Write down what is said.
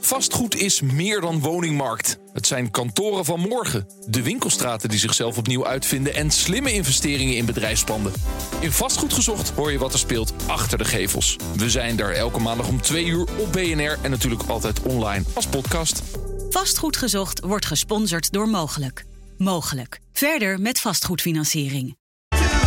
Vastgoed is meer dan woningmarkt. Het zijn kantoren van morgen, de winkelstraten die zichzelf opnieuw uitvinden en slimme investeringen in bedrijfspanden. In Vastgoed Gezocht hoor je wat er speelt achter de gevels. We zijn er elke maandag om 2 uur op BNR en natuurlijk altijd online als podcast. Vastgoed Gezocht wordt gesponsord door Mogelijk. Mogelijk. Verder met vastgoedfinanciering.